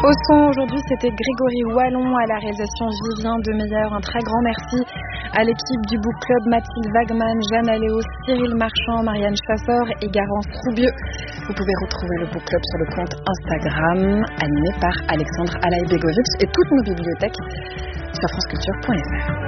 Au son, aujourd'hui, c'était Grégory Wallon, à la réalisation Vivien Demeyer. Un très grand merci à l'équipe du Book Club, Mathilde Wagman, Jeanne Aléo, Cyril Marchand, Marianne Chassor et Garance Roubieux. Vous pouvez retrouver le Book Club sur le compte Instagram, animé par Alexandre Alaï-Begovic, et toutes nos bibliothèques sur franceculture.fr.